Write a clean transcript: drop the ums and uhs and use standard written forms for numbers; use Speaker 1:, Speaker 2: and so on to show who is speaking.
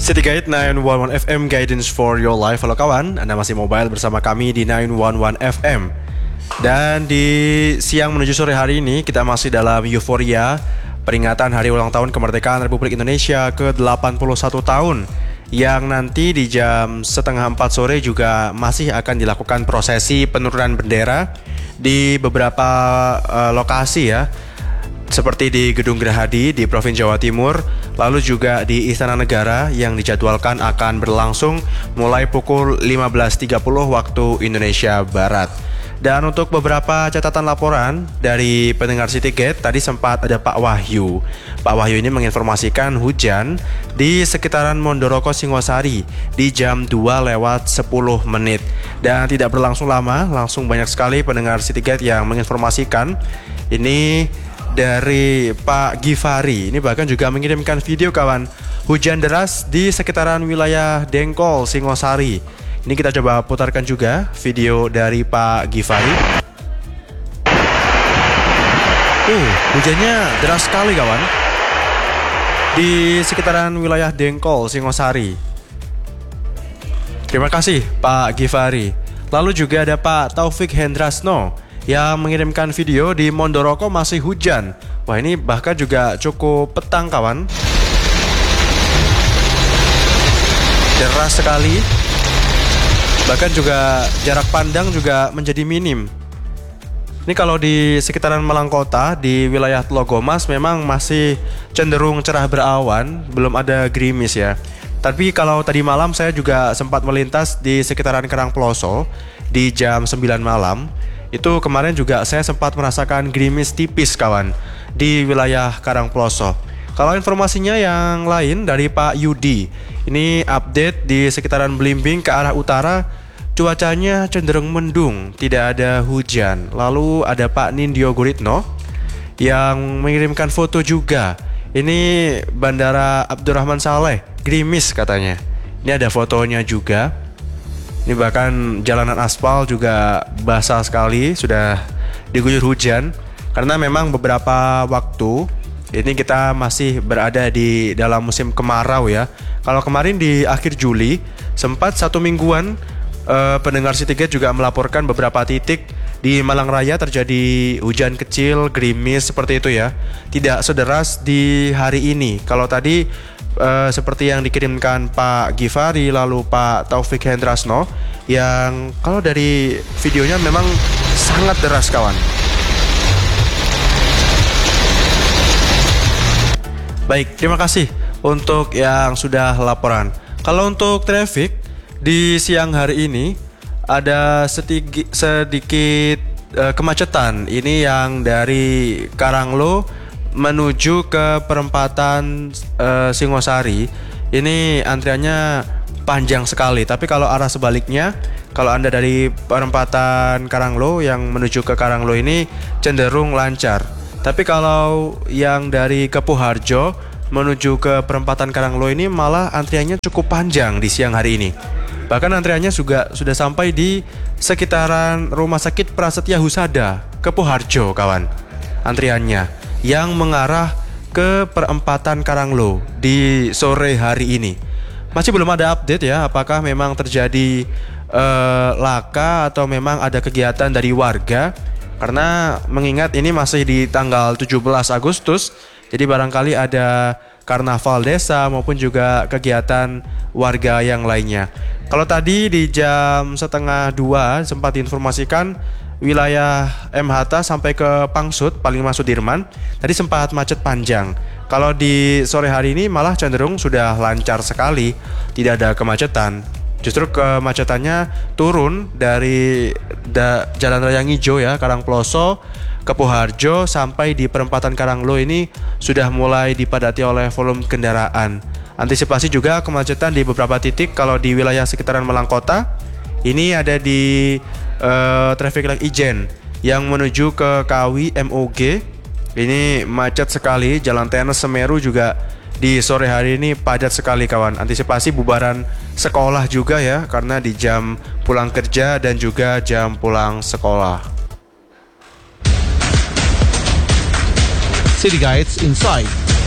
Speaker 1: City Guide 911 FM Guidance for your life. Halo kawan, Anda masih mobile bersama kami di 911 FM. Dan di siang menuju sore hari ini kita masih dalam euforia peringatan hari ulang tahun kemerdekaan Republik Indonesia ke-81 tahun, yang nanti di jam setengah 4 sore juga masih akan dilakukan prosesi penurunan bendera di beberapa lokasi ya, seperti di Gedung Gerahadi di Provinsi Jawa Timur, lalu juga di Istana Negara yang dijadwalkan akan berlangsung mulai pukul 15.30 waktu Indonesia Barat. Dan untuk beberapa catatan laporan dari pendengar Citygate, tadi sempat ada Pak Wahyu. Pak Wahyu ini menginformasikan hujan di sekitaran Mondoroko Singosari di jam 2:10. Dan tidak berlangsung lama, langsung banyak sekali pendengar Citygate yang menginformasikan. Ini dari Pak Gifari, ini bahkan juga mengirimkan video kawan, hujan deras di sekitaran wilayah Dengkol, Singosari. Ini kita coba putarkan juga video dari Pak Gifari. Hujannya deras sekali kawan di sekitaran wilayah Dengkol, Singosari. Terima kasih Pak Gifari. Lalu juga ada Pak Taufik Hendrasno yang mengirimkan video di Mondoroko masih hujan. Wah, ini bahkan juga cukup petang kawan. Deras sekali. Bahkan juga jarak pandang juga menjadi minim. Ini kalau di sekitaran Malang Kota, di wilayah Tlogomas memang masih cenderung cerah berawan, belum ada gerimis ya. Tapi kalau tadi malam saya juga sempat melintas di sekitaran Karangploso di jam 9 malam. Itu kemarin juga saya sempat merasakan gerimis tipis kawan di wilayah Karangploso. Kalau informasinya yang lain dari Pak Yudi, ini update di sekitaran Belimbing ke arah utara, cuacanya cenderung mendung, tidak ada hujan. Lalu ada Pak Nindyo Guritno yang mengirimkan foto juga. Ini Bandara Abdurrahman Saleh, gerimis katanya. Ini ada fotonya juga. Ini bahkan jalanan aspal juga basah sekali, sudah diguyur hujan. Karena memang beberapa waktu ini kita masih berada di dalam musim kemarau ya. Kalau kemarin di akhir Juli sempat 1 mingguan pendengar Citygate juga melaporkan beberapa titik di Malang Raya terjadi hujan kecil, gerimis seperti itu ya. Tidak sederas di hari ini. Kalau tadi seperti yang dikirimkan Pak Gifari lalu Pak Taufik Hendrasno, yang kalau dari videonya memang sangat deras kawan. Baik, terima kasih untuk yang sudah laporan. Kalau untuk traffic di siang hari ini ada sedikit kemacetan. Ini yang dari Karanglo menuju ke perempatan Singosari. Ini antriannya panjang sekali. Tapi kalau arah sebaliknya, kalau Anda dari perempatan Karanglo yang menuju ke Karanglo ini cenderung lancar. Tapi kalau yang dari Kepuharjo menuju ke perempatan Karanglo ini malah antriannya cukup panjang di siang hari ini. Bahkan antriannya juga sudah sampai di sekitaran Rumah Sakit Prasetya Husada, Kepuharjo kawan. Antriannya yang mengarah ke perempatan Karanglo di sore hari ini. Masih belum ada update ya, apakah memang terjadi laka atau memang ada kegiatan dari warga. Karena mengingat ini masih di tanggal 17 Agustus, jadi barangkali ada karnaval desa maupun juga kegiatan warga yang lainnya. Kalau tadi di jam 1:30 sempat diinformasikan wilayah MHT sampai ke Pangsut, Panglima Sudirman, tadi sempat macet panjang. Kalau di sore hari ini malah cenderung sudah lancar sekali, tidak ada kemacetan. Justru kemacetannya turun dari Jalan Raya Ngijo ya, Karangploso, Kepuharjo sampai di perempatan Karanglo ini sudah mulai dipadati oleh volume kendaraan. Antisipasi juga kemacetan di beberapa titik kalau di wilayah sekitaran Malang Kota. Ini ada di traffic light Ijen yang menuju ke Kawi MOG. Ini macet sekali. Jalan Tenes Semeru juga di sore hari ini padat sekali kawan. Antisipasi bubaran sekolah juga ya, karena di jam pulang kerja dan juga jam pulang sekolah.
Speaker 2: City Guides Insight.